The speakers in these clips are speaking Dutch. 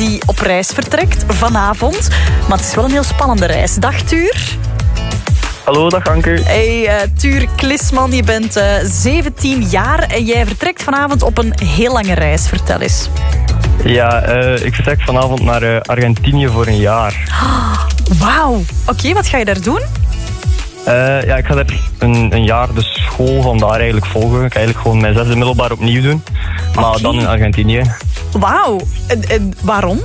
die op reis vertrekt vanavond. Maar het is wel een heel spannende reis. Dag Tuur. Hallo, dag Anke. Hey Tuur Klisman, je bent 17 jaar en jij vertrekt vanavond op een heel lange reis. Vertel eens. Ja, ik vertrek vanavond naar Argentinië voor een jaar. Wauw. Oké, wat ga je daar doen? Ja, ik ga daar een jaar de school vandaar eigenlijk volgen. Ik ga eigenlijk gewoon mijn 6e middelbaar opnieuw doen. Maar dan in Argentinië. Wauw. En waarom?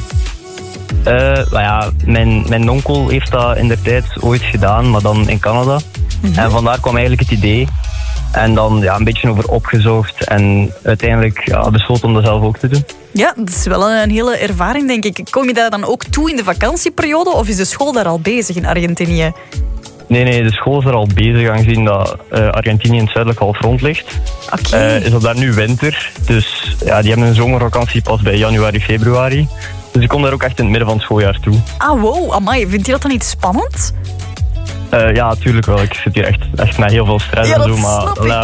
Nou ja, mijn onkel heeft dat in der tijd ooit gedaan, maar dan in Canada. En vandaar kwam eigenlijk het idee. En dan een beetje over opgezocht. En uiteindelijk besloten om dat zelf ook te doen. Ja, dat is wel een hele ervaring, denk ik. Kom je daar dan ook toe in de vakantieperiode? Of is de school daar al bezig in Argentinië? Nee, de school is er al bezig, aangezien dat Argentinië in het zuidelijk halfrond ligt. Oké. Is dat daar nu winter. Dus ja, die hebben een zomervakantie pas bij januari, februari. Dus ik kom daar ook echt in het midden van het schooljaar toe. Ah, wow, amai. Vind je dat dan niet spannend? Ja, natuurlijk wel. Ik zit hier echt met heel veel stress en zo. Maar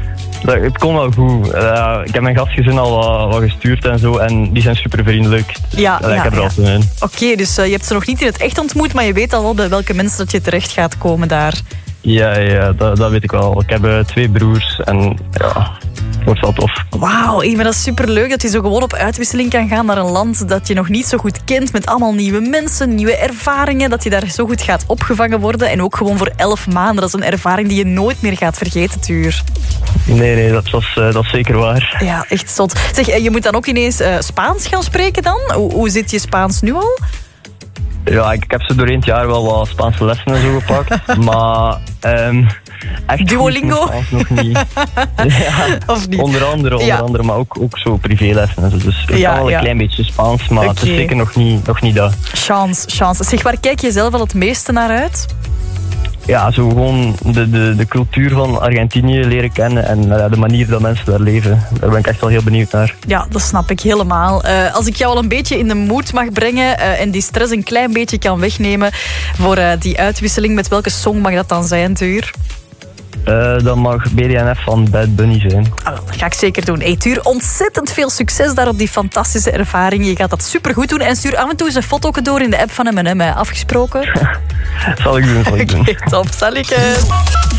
het komt wel goed. Ik heb mijn gastgezin al wat gestuurd en zo. En die zijn super vriendelijk. Dus, ik heb er al zin in. Oké, dus je hebt ze nog niet in het echt ontmoet, maar je weet al wel bij welke mensen dat je terecht gaat komen daar. Ja, dat weet ik wel. Ik heb 2 broers en ja, het wordt wel tof. Wauw, maar dat is superleuk dat je zo gewoon op uitwisseling kan gaan naar een land dat je nog niet zo goed kent, met allemaal nieuwe mensen, nieuwe ervaringen, dat je daar zo goed gaat opgevangen worden. En ook gewoon voor 11 maanden. Dat is een ervaring die je nooit meer gaat vergeten, Tuur. Nee, dat is zeker waar. Ja, echt zot. Zeg, je moet dan ook ineens Spaans gaan spreken dan? Hoe zit je Spaans nu al? Ja, ik heb ze doorheen het jaar wel wat Spaanse lessen en zo gepakt. Maar echt Duolingo? goed nog niet. Ja, of niet? Onder andere, maar ook zo privélessen en zo. Dus ik kan wel een klein beetje Spaans, maar het is zeker nog niet dat. Chance. Zeg, waar kijk je zelf al het meeste naar uit? Ja, zo gewoon de cultuur van Argentinië leren kennen en de manier dat mensen daar leven. Daar ben ik echt wel heel benieuwd naar. Ja, dat snap ik helemaal. Als ik jou al een beetje in de mood mag brengen en die stress een klein beetje kan wegnemen voor die uitwisseling, met welke song mag dat dan zijn, Tuur? Dat mag BDNF van Bad Bunny zijn. Dat ga ik zeker doen. Hey, Tuur, ontzettend veel succes daar op die fantastische ervaring. Je gaat dat supergoed doen. En stuur af en toe eens een foto door in de app van M&M. Afgesproken? Zal ik doen. Oké, top. Salutjes.